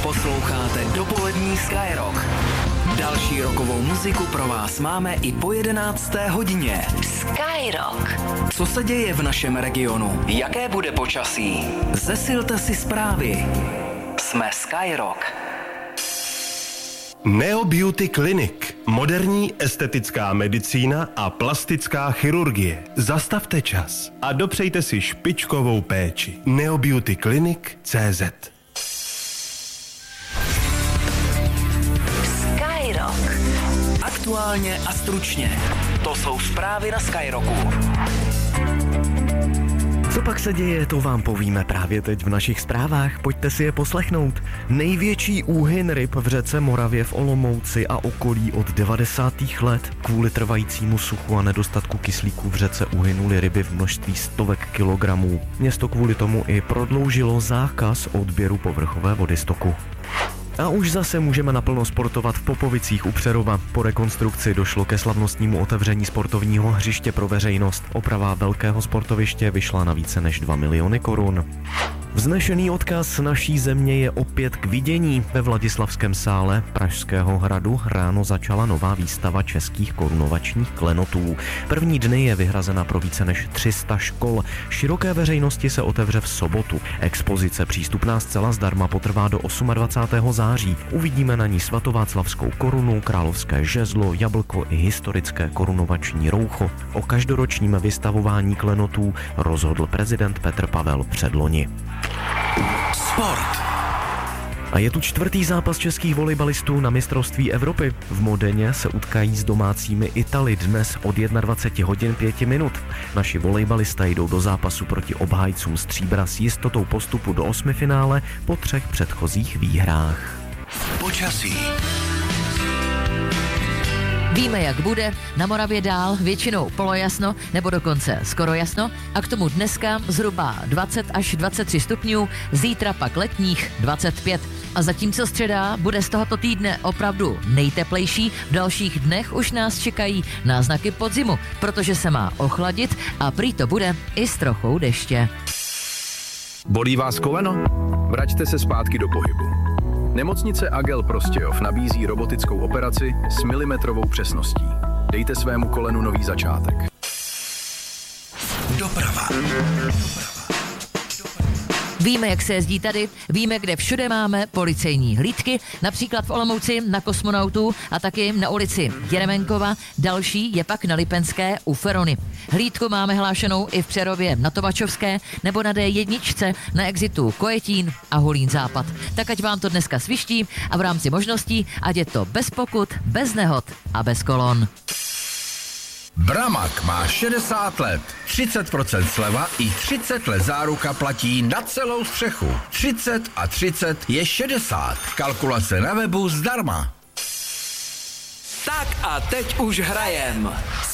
Posloucháte dopolední Skyrock. Další rockovou muziku pro vás máme i po 11. hodině. Skyrock. Co se děje v našem regionu? Jaké bude počasí? Zesilte si zprávy. Jsme Skyrock. Neo Beauty Clinic. Moderní estetická medicína a plastická chirurgie. Zastavte čas a dopřejte si špičkovou péči. neobeautyclinic.cz. Skyrock. Aktuálně a stručně. To jsou zprávy na Skyrocku. Co pak se děje, to vám povíme právě teď v našich zprávách. Pojďte si je poslechnout. Největší úhyn ryb v řece Moravě v Olomouci a okolí od 90. let. Kvůli trvajícímu suchu a nedostatku kyslíku v řece uhynuly ryby v množství stovek kilogramů. Město kvůli tomu i prodloužilo zákaz odběru povrchové vody z toku. A už zase můžeme naplno sportovat v Popovicích u Přerova. Po rekonstrukci došlo ke slavnostnímu otevření sportovního hřiště pro veřejnost. Oprava velkého sportoviště vyšla na více než 2 miliony korun. Vznešený odkaz naší země je opět k vidění. Ve Vladislavském sále Pražského hradu ráno začala nová výstava českých korunovačních klenotů. První dny je vyhrazena pro více než 300 škol. Široké veřejnosti se otevře v sobotu. Expozice přístupná zcela zdarma potrvá do 28. září. Uvidíme na ní svatováclavskou korunu, královské žezlo, jablko i historické korunovační roucho. O každoročním vystavování klenotů rozhodl prezident Petr Pavel předloni. Sport. A je tu čtvrtý zápas českých volejbalistů na mistrovství Evropy. V Modeně se utkají s domácími Italy dnes od 21 hodin 5 minut. Naši volejbalisté jdou do zápasu proti obhájcům stříbra s jistotou postupu do osmifinále po 3 předchozích výhrách. Počasí. Víme, jak bude, na Moravě dál většinou polojasno nebo dokonce skoro jasno a k tomu dneska zhruba 20 až 23 stupňů, zítra pak letních 25. A zatímco středa bude z tohoto týdne opravdu nejteplejší, v dalších dnech už nás čekají náznaky podzimu, protože se má ochladit a prý to bude i s trochou deště. Bolí vás koleno? Vraťte se zpátky do pohybu. Nemocnice Agel Prostějov nabízí robotickou operaci s milimetrovou přesností. Dejte svému kolenu nový začátek. Doprava. Víme, jak se jezdí tady, víme, kde všude máme policejní hlídky, například v Olomouci na Kosmonautu a taky na ulici Jeremenkova, další je pak na Lipenské u Ferony. Hlídku máme hlášenou i v Přerově na Tovačovské nebo na D1 na exitu Kojetín a Hulín Západ. Tak ať vám to dneska sviští a v rámci možností, ať je to bez pokut, bez nehod a bez kolon. Bramak má 60 let, 30% sleva i 30 let záruka platí na celou střechu. 30 a 30 je 60. Kalkulace na webu zdarma. Tak a teď už hrajem.